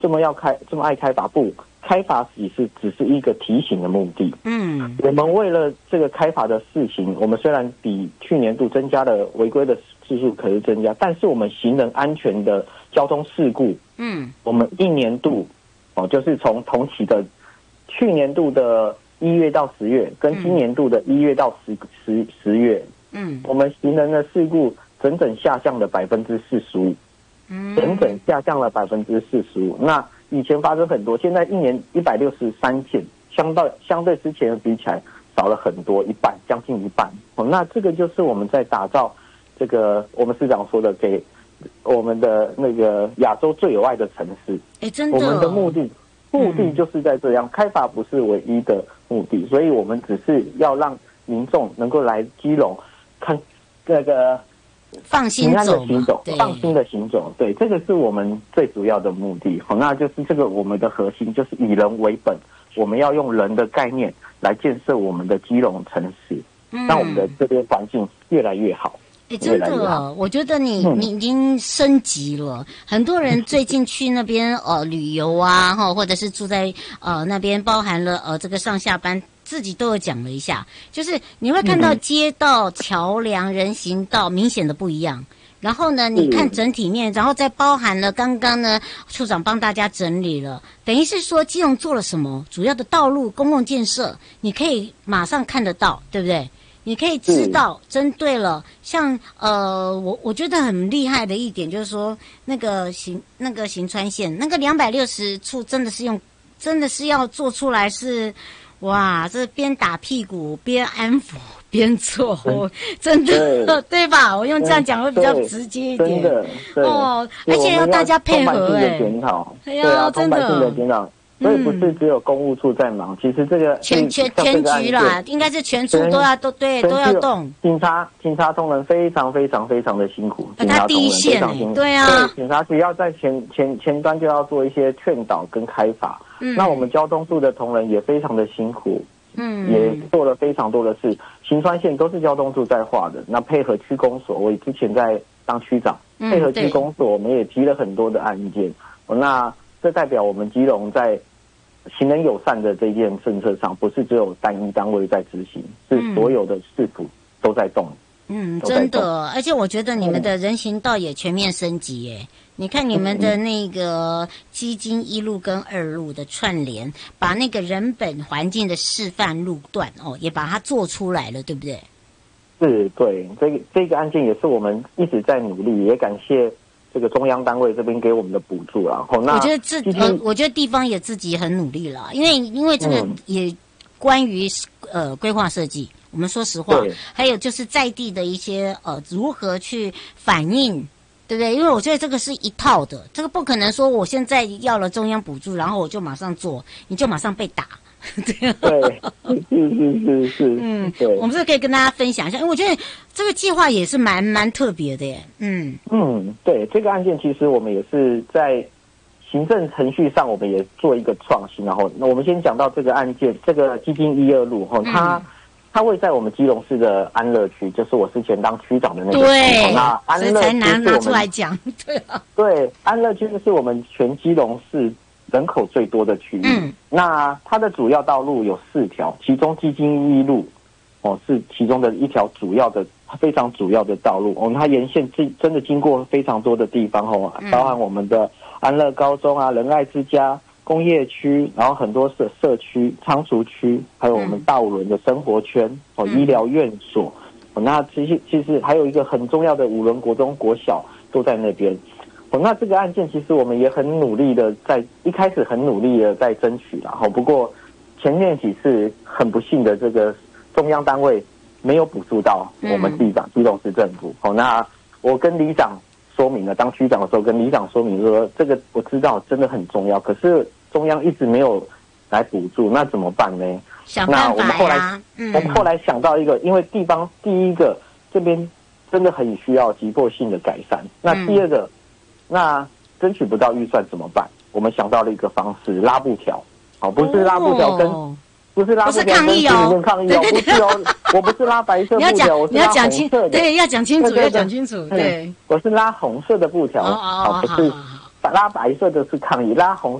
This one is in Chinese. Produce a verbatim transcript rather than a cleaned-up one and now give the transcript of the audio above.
这么要开这么爱开罚？不，开罚只是只是一个提醒的目的。 嗯， 我们为了这个开罚的事情，我们虽然比去年度增加了违规的次数可是增加，但是我们行人安全的交通事故， 嗯， 我们一年度哦，就是从同期的去年度的一月到十月，跟今年度的一月到十十十月，嗯，我们行人的事故整整下降了百分之四十五，嗯，整整下降了百分之四十五。那以前发生很多，现在一年一百六十三件，相到相对之前比起来少了很多，一半，将近一半。哦，那这个就是我们在打造这个我们市长说的给我们的那个亚洲最有爱的城市。 哎，真的， 我们的目的目的就是在这样，嗯、开罚不是唯一的目的，所以我们只是要让民众能够来基隆看这个。 放心走的行走，放心的行走，对，这个是我们最主要的目的。好，那就是这个我们的核心就是以人为本，我们要用人的概念来建设我们的基隆城市，嗯、让我们的这边环境越来越好。 哎，真的，我觉得你你已经升级了。很多人最近去那边呃旅游啊，哈，或者是住在呃那边，包含了呃这个上下班。自己都有讲了一下，就是你会看到街道、桥梁、人行道明显的不一样。然后呢，你看整体面，然后再包含了刚刚呢，处长帮大家整理了，等于是说基隆做了什么主要的道路、公共建设，你可以马上看得到，对不对？你可以知道，针对了像呃，我我觉得很厉害的一点就是说，那个行那个行川线那个两百六十处真的是用，真的是要做出来是。哇，这边打屁股边安抚边做，真的 对, 对吧？我用这样讲会比较直接一点。 真的，对哦，而且要大家配合哎、 欸。 对呀，真的。 的检讨，所以不是只有公务处在忙，嗯、其实这个全全全局啦，应该是全处都要都对都要动。 警察警察同仁非常非常非常的辛苦，警察第一线哎、欸，对啊， 对，警察局要在前前前端就要做一些劝导跟开罚。嗯、那我们交通处的同仁也非常的辛苦，嗯，也做了非常多的事。行川线都是交通处在画的，那配合区公所，我之前在当区长，嗯、配合区公所，我们也提了很多的案件。那这代表我们基隆在行人友善的这件政策上，不是只有单一单位在执行，是所有的市府都在动。 嗯，真的，而且我觉得你们的人行道也全面升级耶。你看你们的那个基金一路跟二路的串联，把那个人本环境的示范路段哦，也把它做出来了，对不对？ 是，对，这个这个案件也是我们一直在努力，也感谢这个中央单位这边给我们的补助啦。然后那我觉得自呃，我觉得地方也自己很努力了，因为因为这个也关于呃规划设计。我们说实话，还有就是在地的一些呃如何去反映，对不对？因为我觉得这个是一套的，这个不可能说我现在要了中央补助，然后我就马上做，你就马上被打。 对，是是是是， 嗯，对，我们这可以跟大家分享一下，因为我觉得这个计划也是蛮蛮特别的耶。嗯嗯，对，这个案件其实我们也是在行政程序上，我们也做一个创新。然后，那我们先讲到这个案件，这个基金一二路哈，它。嗯它位在我们基隆市的安乐区，就是我之前当区长的那个。 对， 那安乐区才拿拿出来讲，对啊。 对，安乐区是我们全基隆市人口最多的区域。嗯。那它的主要道路有四条，其中基金一路哦是其中的一条主要的非常主要的道路哦，它沿线真真的经过非常多的地方哦，包含我们的安乐高中啊、仁爱之家。工业区，然后很多社社区、仓储区，还有我们大五轮的生活圈、嗯、哦，医疗院所、哦，那其实其实还有一个很重要的五轮国中、国小都在那边。哦，那这个案件其实我们也很努力的在一开始很努力的在争取啦。哦，不过前面几次很不幸的这个中央单位没有补助到我们地长基隆市政府。哦，那我跟里长。说明了，当区长的时候跟里长说明说，这个我知道真的很重要，可是中央一直没有来补助，那怎么办呢？ 想办法呀。 那我们后来，嗯、我们后来想到一个，因为地方第一个这边真的很需要急迫性的改善，那第二个，嗯、那争取不到预算怎么办？我们想到了一个方式，拉布条，好，不是拉布条跟。哦不是拉布条跟市民们抗议哦，不是哦，我不是拉白色布条，我是拉红色的。 对，要讲清楚，要讲清楚。对， 我是拉红色的布条， 哦哦， 不是拉白色的是抗议，拉红